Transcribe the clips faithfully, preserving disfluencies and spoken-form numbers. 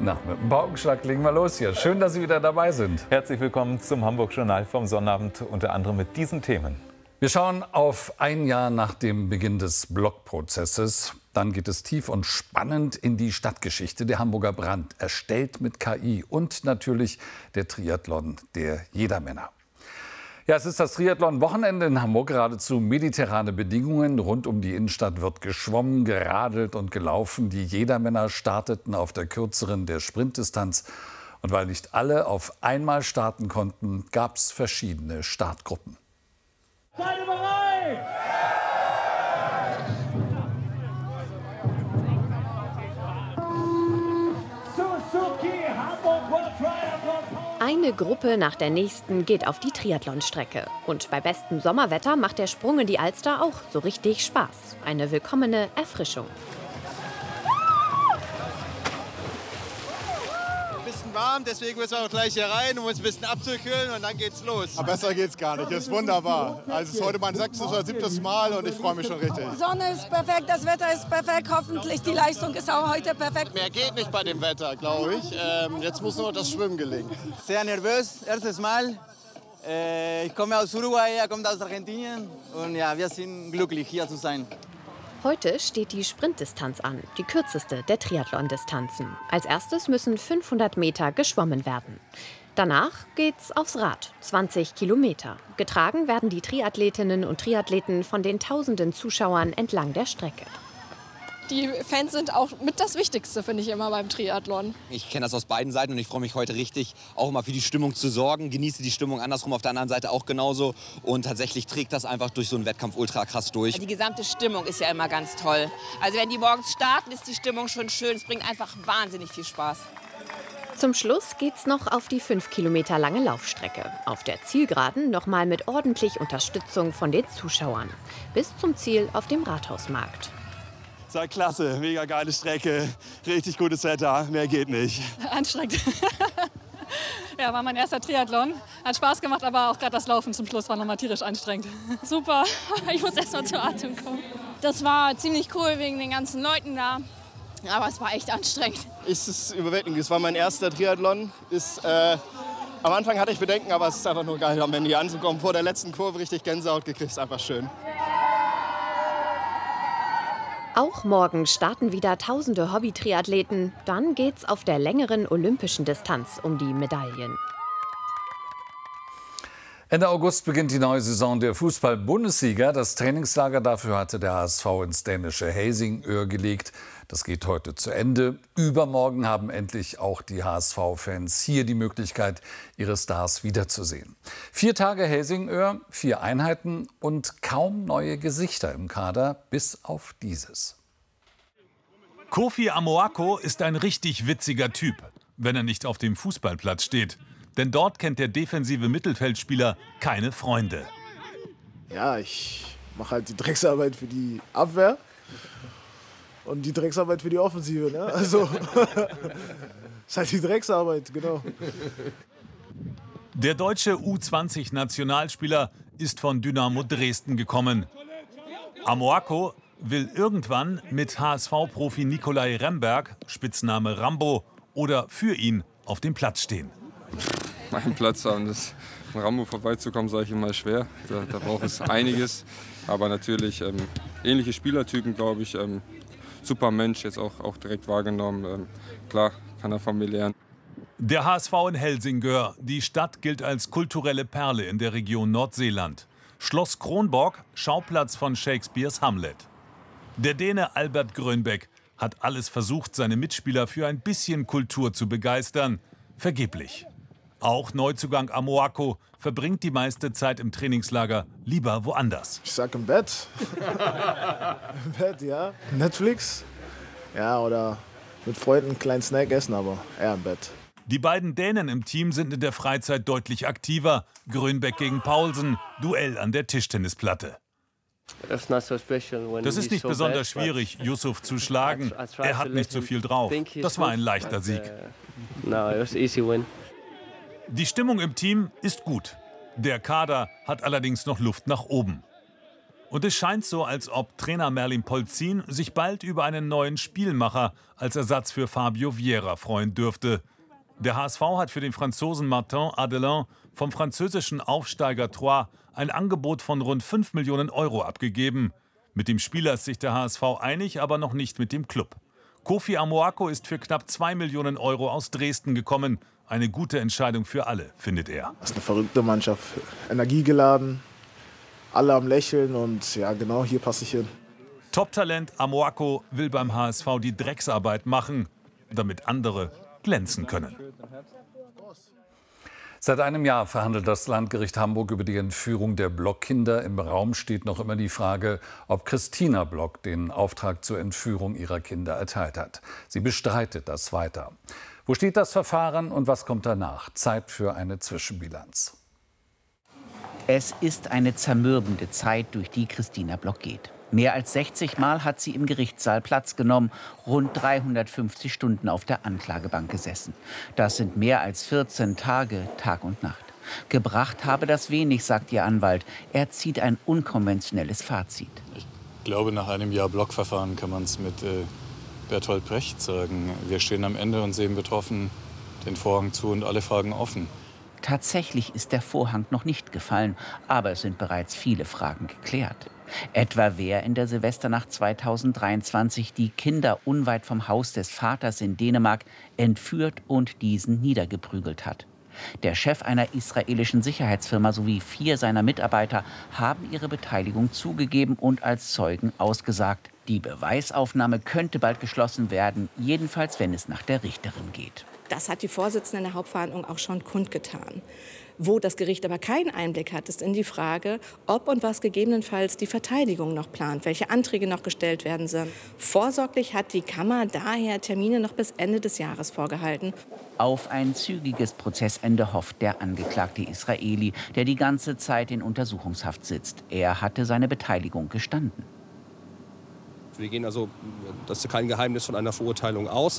Na, mit dem Paukenschlag legen wir los hier. Schön, dass Sie wieder dabei sind. Herzlich willkommen zum Hamburg-Journal vom Sonnabend, unter anderem mit diesen Themen. Wir schauen auf ein Jahr nach dem Beginn des Blockprozesses. Dann geht es tief und spannend in die Stadtgeschichte. Der Hamburger Brand, erstellt mit K I, und natürlich der Triathlon der Jedermänner. Ja, es ist das Triathlon-Wochenende in Hamburg, geradezu mediterrane Bedingungen. Rund um die Innenstadt wird geschwommen, geradelt und gelaufen. Die Jedermänner starteten auf der kürzeren der Sprintdistanz. Und weil nicht alle auf einmal starten konnten, gab es verschiedene Startgruppen. Seid ihr bereit? Suzuki Hamburg World Triathlon. Eine Gruppe nach der nächsten geht auf die Triathlonstrecke. Und bei bestem Sommerwetter macht der Sprung in die Alster auch so richtig Spaß. Eine willkommene Erfrischung. Warm, deswegen müssen wir auch gleich hier rein, um uns ein bisschen abzukühlen, und dann geht's los. Aber besser geht's gar nicht. Das ist wunderbar. Also es ist heute mein sechstes oder siebtes Mal und ich freue mich schon richtig. Die Sonne ist perfekt, das Wetter ist perfekt, hoffentlich die Leistung ist auch heute perfekt. Mehr geht nicht bei dem Wetter, glaube ich. Ähm, jetzt muss nur das Schwimmen gelingen. Sehr nervös, erstes Mal. Äh, ich komme aus Uruguay, er kommt aus Argentinien, und ja, wir sind glücklich, hier zu sein. Heute steht die Sprintdistanz an, die kürzeste der Triathlon-Distanzen. Als erstes müssen fünfhundert Meter geschwommen werden. Danach geht's aufs Rad, zwanzig Kilometer. Getragen werden die Triathletinnen und Triathleten von den tausenden Zuschauern entlang der Strecke. Die Fans sind auch mit das Wichtigste, finde ich, immer beim Triathlon. Ich kenne das aus beiden Seiten und ich freue mich heute richtig, auch mal für die Stimmung zu sorgen. Genieße die Stimmung andersrum auf der anderen Seite auch genauso. Und tatsächlich trägt das einfach durch so einen Wettkampf ultra krass durch. Die gesamte Stimmung ist ja immer ganz toll. Also wenn die morgens starten, ist die Stimmung schon schön. Es bringt einfach wahnsinnig viel Spaß. Zum Schluss geht's noch auf die fünf Kilometer lange Laufstrecke. Auf der Zielgeraden nochmal mit ordentlich Unterstützung von den Zuschauern. Bis zum Ziel auf dem Rathausmarkt. Sei klasse, mega geile Strecke, richtig gutes Wetter, mehr geht nicht. Anstrengend. Ja, war mein erster Triathlon. Hat Spaß gemacht, aber auch gerade das Laufen zum Schluss war nochmal tierisch anstrengend. Super, ich muss erst mal zu Atem kommen. Das war ziemlich cool wegen den ganzen Leuten da, aber es war echt anstrengend. Es ist überwältigend, es war mein erster Triathlon. Ist, äh, am Anfang hatte ich Bedenken, aber es ist einfach nur geil, am Ende hier anzukommen. Vor der letzten Kurve richtig Gänsehaut gekriegt, ist einfach schön. Auch morgen starten wieder tausende Hobby-Triathleten. Dann geht's auf der längeren olympischen Distanz um die Medaillen. Ende August beginnt die neue Saison der Fußball-Bundesliga. Das Trainingslager dafür hatte der H S V ins dänische Helsingør gelegt. Das geht heute zu Ende. Übermorgen haben endlich auch die H S V-Fans hier die Möglichkeit, ihre Stars wiederzusehen. Vier Tage Helsingør, vier Einheiten und kaum neue Gesichter im Kader, bis auf dieses. Kofi Amoako ist ein richtig witziger Typ, wenn er nicht auf dem Fußballplatz steht. Denn dort kennt der defensive Mittelfeldspieler keine Freunde. Ja, ich mache halt die Drecksarbeit für die Abwehr und die Drecksarbeit für die Offensive. Ne? Also, ist halt die Drecksarbeit, genau. Der deutsche U zwanzig Nationalspieler ist von Dynamo Dresden gekommen. Amoako will irgendwann mit H S V-Profi Nikolai Remberg, Spitzname Rambo, oder für ihn auf dem Platz stehen. Meinen Platz an das Rambo vorbeizukommen, sage ich immer schwer. Da, da braucht es einiges. Aber natürlich ähm, ähnliche Spielertypen, glaube ich. Ähm, super Mensch, jetzt auch, auch direkt wahrgenommen. Ähm, klar, kann er von mir lernen. Der H S V in Helsingør. Die Stadt gilt als kulturelle Perle in der Region Nordseeland. Schloss Kronborg, Schauplatz von Shakespeares Hamlet. Der Däne Albert Grönbæk hat alles versucht, seine Mitspieler für ein bisschen Kultur zu begeistern. Vergeblich. Auch Neuzugang Amoako verbringt die meiste Zeit im Trainingslager lieber woanders. Ich sag im Bett. Im Bett, ja. Netflix. Ja, oder mit Freunden einen kleinen Snack essen, aber eher im Bett. Die beiden Dänen im Team sind in der Freizeit deutlich aktiver. Grönbæk gegen Paulsen, Duell an der Tischtennisplatte. Das ist nicht besonders schwierig, Yusuf zu schlagen. Er hat nicht so viel drauf. Das war ein leichter Sieg. Die Stimmung im Team ist gut. Der Kader hat allerdings noch Luft nach oben. Und es scheint so, als ob Trainer Merlin Polzin sich bald über einen neuen Spielmacher als Ersatz für Fabio Vieira freuen dürfte. Der H S V hat für den Franzosen Martin Adelin vom französischen Aufsteiger Troyes ein Angebot von rund fünf Millionen Euro abgegeben. Mit dem Spieler ist sich der H S V einig, aber noch nicht mit dem Club. Kofi Amoako ist für knapp zwei Millionen Euro aus Dresden gekommen. Eine gute Entscheidung für alle, findet er. Das ist eine verrückte Mannschaft, energiegeladen, alle am Lächeln und ja, genau, hier passe ich hin. Top-Talent Amoako will beim H S V die Drecksarbeit machen, damit andere glänzen können. Seit einem Jahr verhandelt das Landgericht Hamburg über die Entführung der Block-Kinder. Im Raum steht noch immer die Frage, ob Christina Block den Auftrag zur Entführung ihrer Kinder erteilt hat. Sie bestreitet das weiter. Wo steht das Verfahren und was kommt danach? Zeit für eine Zwischenbilanz. Es ist eine zermürbende Zeit, durch die Christina Block geht. Mehr als sechzig Mal hat sie im Gerichtssaal Platz genommen, rund dreihundertfünfzig Stunden auf der Anklagebank gesessen. Das sind mehr als vierzehn Tage, Tag und Nacht. Gebracht habe das wenig, sagt ihr Anwalt. Er zieht ein unkonventionelles Fazit. Ich glaube, nach einem Jahr Blockverfahren kann man es mit äh, Bertolt Brecht sagen. Wir stehen am Ende und sehen betroffen den Vorhang zu und alle Fragen offen. Tatsächlich ist der Vorhang noch nicht gefallen, aber es sind bereits viele Fragen geklärt. Etwa wer in der Silvesternacht zweitausenddreiundzwanzig die Kinder unweit vom Haus des Vaters in Dänemark entführt und diesen niedergeprügelt hat. Der Chef einer israelischen Sicherheitsfirma sowie vier seiner Mitarbeiter haben ihre Beteiligung zugegeben und als Zeugen ausgesagt. Die Beweisaufnahme könnte bald geschlossen werden, jedenfalls wenn es nach der Richterin geht. Das hat die Vorsitzende in der Hauptverhandlung auch schon kundgetan. Wo das Gericht aber keinen Einblick hat, ist in die Frage, ob und was gegebenenfalls die Verteidigung noch plant, welche Anträge noch gestellt werden sollen. Vorsorglich hat die Kammer daher Termine noch bis Ende des Jahres vorgehalten. Auf ein zügiges Prozessende hofft der angeklagte Israeli, der die ganze Zeit in Untersuchungshaft sitzt. Er hatte seine Beteiligung gestanden. Wir gehen also, das ist kein Geheimnis, von einer Verurteilung aus,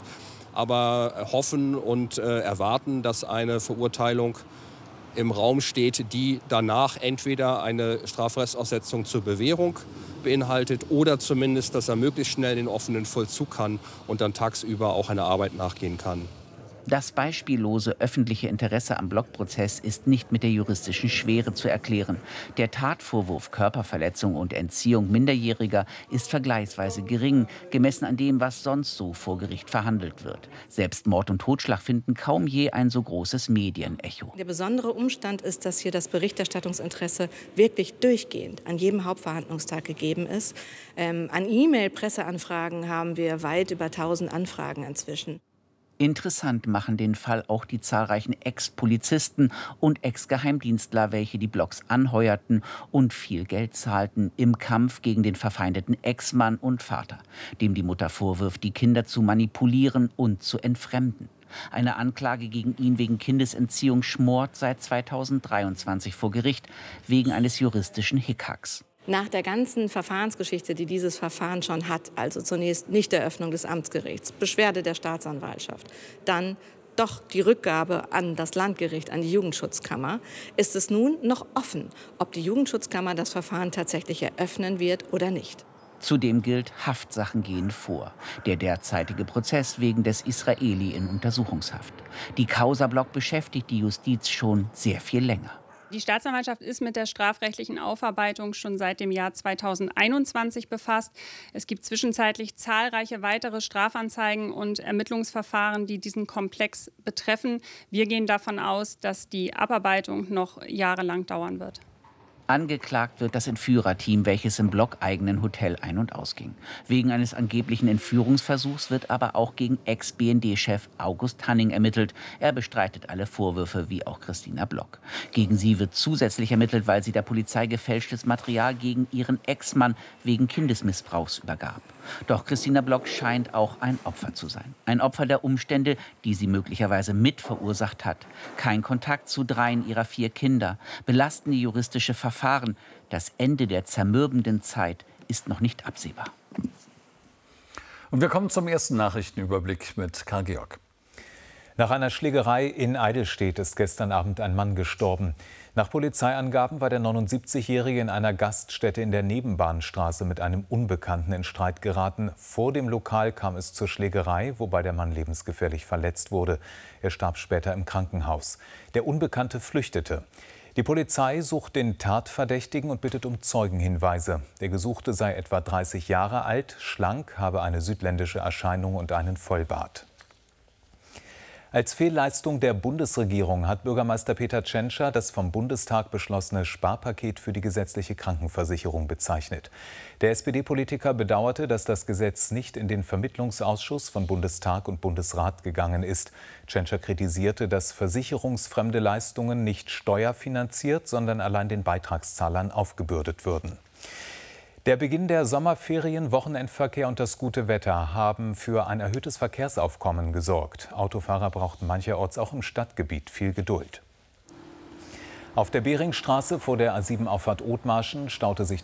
aber hoffen und äh, erwarten, dass eine Verurteilung im Raum steht, die danach entweder eine Strafrestaussetzung zur Bewährung beinhaltet oder zumindest, dass er möglichst schnell in den offenen Vollzug kann und dann tagsüber auch einer Arbeit nachgehen kann. Das beispiellose öffentliche Interesse am Blockprozess ist nicht mit der juristischen Schwere zu erklären. Der Tatvorwurf Körperverletzung und Entziehung Minderjähriger ist vergleichsweise gering, gemessen an dem, was sonst so vor Gericht verhandelt wird. Selbst Mord und Totschlag finden kaum je ein so großes Medienecho. Der besondere Umstand ist, dass hier das Berichterstattungsinteresse wirklich durchgehend an jedem Hauptverhandlungstag gegeben ist. Ähm, an E-Mail-Presseanfragen haben wir weit über tausend Anfragen inzwischen. Interessant machen den Fall auch die zahlreichen Ex-Polizisten und Ex-Geheimdienstler, welche die Blocks anheuerten und viel Geld zahlten im Kampf gegen den verfeindeten Ex-Mann und Vater, dem die Mutter vorwirft, die Kinder zu manipulieren und zu entfremden. Eine Anklage gegen ihn wegen Kindesentziehung schmort seit zweitausenddreiundzwanzig vor Gericht wegen eines juristischen Hickhacks. Nach der ganzen Verfahrensgeschichte, die dieses Verfahren schon hat, also zunächst Nichteröffnung des Amtsgerichts, Beschwerde der Staatsanwaltschaft, dann doch die Rückgabe an das Landgericht, an die Jugendschutzkammer, ist es nun noch offen, ob die Jugendschutzkammer das Verfahren tatsächlich eröffnen wird oder nicht. Zudem gilt, Haftsachen gehen vor. Der derzeitige Prozess wegen des Israeli in Untersuchungshaft. Die Causa Block beschäftigt die Justiz schon sehr viel länger. Die Staatsanwaltschaft ist mit der strafrechtlichen Aufarbeitung schon seit dem Jahr zweitausendeinundzwanzig befasst. Es gibt zwischenzeitlich zahlreiche weitere Strafanzeigen und Ermittlungsverfahren, die diesen Komplex betreffen. Wir gehen davon aus, dass die Abarbeitung noch jahrelang dauern wird. Angeklagt wird das Entführerteam, welches im blockeigenen Hotel ein- und ausging. Wegen eines angeblichen Entführungsversuchs wird aber auch gegen Ex-B N D-Chef August Hanning ermittelt. Er bestreitet alle Vorwürfe, wie auch Christina Block. Gegen sie wird zusätzlich ermittelt, weil sie der Polizei gefälschtes Material gegen ihren Ex-Mann wegen Kindesmissbrauchs übergab. Doch Christina Block scheint auch ein Opfer zu sein. Ein Opfer der Umstände, die sie möglicherweise mit verursacht hat. Kein Kontakt zu dreien ihrer vier Kinder, belastende juristische Verfahren. Das Ende der zermürbenden Zeit ist noch nicht absehbar. Und wir kommen zum ersten Nachrichtenüberblick mit Karl Georg. Nach einer Schlägerei in Eidelstedt ist gestern Abend ein Mann gestorben. Nach Polizeiangaben war der neunundsiebzigjährige in einer Gaststätte in der Nebenbahnstraße mit einem Unbekannten in Streit geraten. Vor dem Lokal kam es zur Schlägerei, wobei der Mann lebensgefährlich verletzt wurde. Er starb später im Krankenhaus. Der Unbekannte flüchtete. Die Polizei sucht den Tatverdächtigen und bittet um Zeugenhinweise. Der Gesuchte sei etwa dreißig Jahre alt, schlank, habe eine südländische Erscheinung und einen Vollbart. Als Fehlleistung der Bundesregierung hat Bürgermeister Peter Tschentscher das vom Bundestag beschlossene Sparpaket für die gesetzliche Krankenversicherung bezeichnet. Der S P D-Politiker bedauerte, dass das Gesetz nicht in den Vermittlungsausschuss von Bundestag und Bundesrat gegangen ist. Tschentscher kritisierte, dass versicherungsfremde Leistungen nicht steuerfinanziert, sondern allein den Beitragszahlern aufgebürdet würden. Der Beginn der Sommerferien, Wochenendverkehr und das gute Wetter haben für ein erhöhtes Verkehrsaufkommen gesorgt. Autofahrer brauchten mancherorts auch im Stadtgebiet viel Geduld. Auf der Beringstraße vor der A sieben Auffahrt Othmarschen staute sich